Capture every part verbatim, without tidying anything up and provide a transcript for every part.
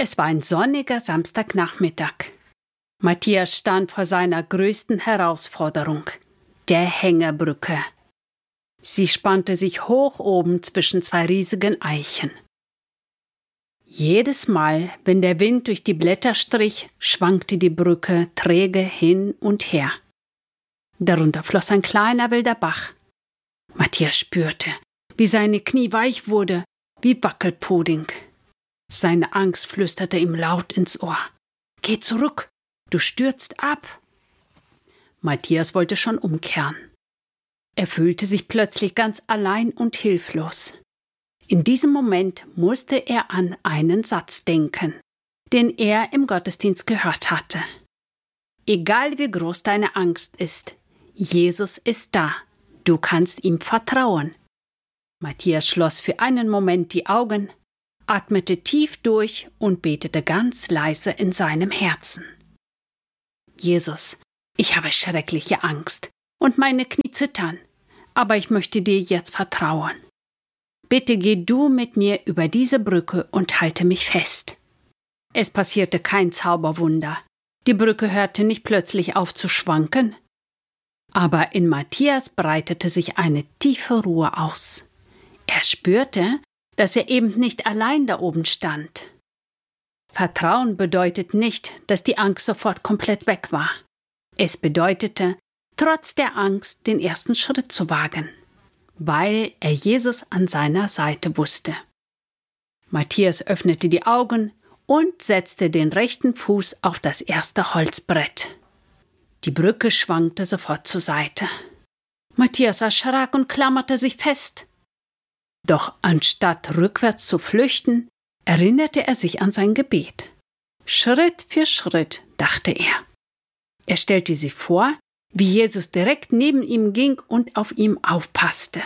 Es war ein sonniger Samstagnachmittag. Matthias stand vor seiner größten Herausforderung, der Hängebrücke. Sie spannte sich hoch oben zwischen zwei riesigen Eichen. Jedes Mal, wenn der Wind durch die Blätter strich, schwankte die Brücke träge hin und her. Darunter floss ein kleiner wilder Bach. Matthias spürte, wie seine Knie weich wurde, wie Wackelpudding. Seine Angst flüsterte ihm laut ins Ohr. »Geh zurück, du stürzt ab!« Matthias wollte schon umkehren. Er fühlte sich plötzlich ganz allein und hilflos. In diesem Moment musste er an einen Satz denken, den er im Gottesdienst gehört hatte. Egal wie groß deine Angst ist, Jesus ist da. Du kannst ihm vertrauen. Matthias schloss für einen Moment die Augen, atmete tief durch und betete ganz leise in seinem Herzen. Jesus, ich habe schreckliche Angst und meine Knie zittern, aber ich möchte dir jetzt vertrauen. Bitte geh du mit mir über diese Brücke und halte mich fest. Es passierte kein Zauberwunder. Die Brücke hörte nicht plötzlich auf zu schwanken. Aber in Matthias breitete sich eine tiefe Ruhe aus. Er spürte, dass er eben nicht allein da oben stand. Vertrauen bedeutet nicht, dass die Angst sofort komplett weg war. Es bedeutete, trotz der Angst den ersten Schritt zu wagen, weil er Jesus an seiner Seite wusste. Matthias öffnete die Augen und setzte den rechten Fuß auf das erste Holzbrett. Die Brücke schwankte sofort zur Seite. Matthias erschrak und klammerte sich fest. Doch anstatt rückwärts zu flüchten, erinnerte er sich an sein Gebet. Schritt für Schritt, dachte er. Er stellte sich vor, wie Jesus direkt neben ihm ging und auf ihm aufpasste.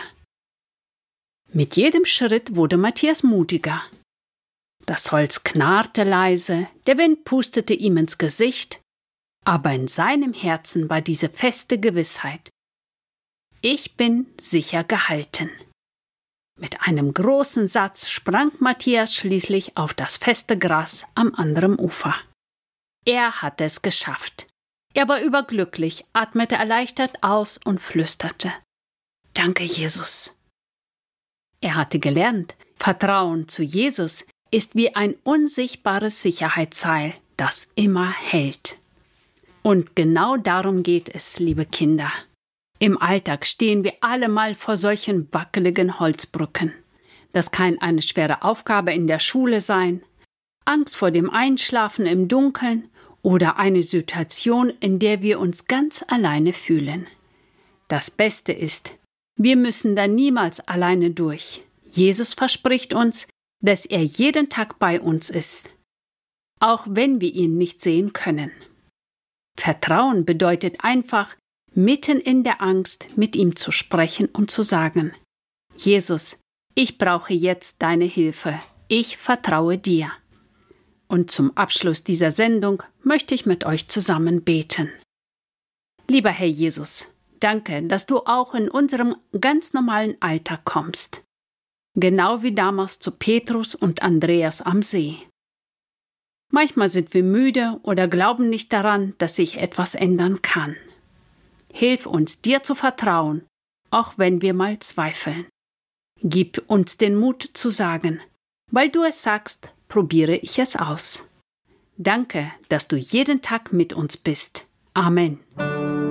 Mit jedem Schritt wurde Matthias mutiger. Das Holz knarrte leise, der Wind pustete ihm ins Gesicht, aber in seinem Herzen war diese feste Gewissheit: Ich bin sicher gehalten. Mit einem großen Satz sprang Matthias schließlich auf das feste Gras am anderen Ufer. Er hatte es geschafft. Er war überglücklich, atmete erleichtert aus und flüsterte: Danke, Jesus. Er hatte gelernt, Vertrauen zu Jesus ist wie ein unsichtbares Sicherheitsseil, das immer hält. Und genau darum geht es, liebe Kinder. Im Alltag stehen wir alle mal vor solchen wackeligen Holzbrücken. Das kann eine schwere Aufgabe in der Schule sein, Angst vor dem Einschlafen im Dunkeln oder eine Situation, in der wir uns ganz alleine fühlen. Das Beste ist, wir müssen da niemals alleine durch. Jesus verspricht uns, dass er jeden Tag bei uns ist, auch wenn wir ihn nicht sehen können. Vertrauen bedeutet einfach, mitten in der Angst mit ihm zu sprechen und zu sagen: Jesus, ich brauche jetzt deine Hilfe. Ich vertraue dir. Und zum Abschluss dieser Sendung möchte ich mit euch zusammen beten. Lieber Herr Jesus, danke, dass du auch in unserem ganz normalen Alltag kommst. Genau wie damals zu Petrus und Andreas am See. Manchmal sind wir müde oder glauben nicht daran, dass sich etwas ändern kann. Hilf uns, dir zu vertrauen, auch wenn wir mal zweifeln. Gib uns den Mut zu sagen: Weil du es sagst, probiere ich es aus. Danke, dass du jeden Tag mit uns bist. Amen.